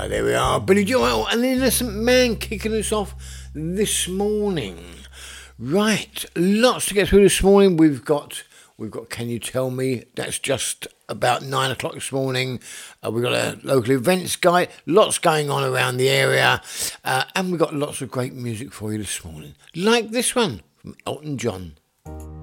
There we are, Billy Joel and the Innocent Man kicking us off this morning. Right, lots to get through this morning. We've got Can You Tell Me? That's just about 9 o'clock this morning. We've got a local events guide, lots going on around the area, and we've got lots of great music for you this morning, like this one from Elton John.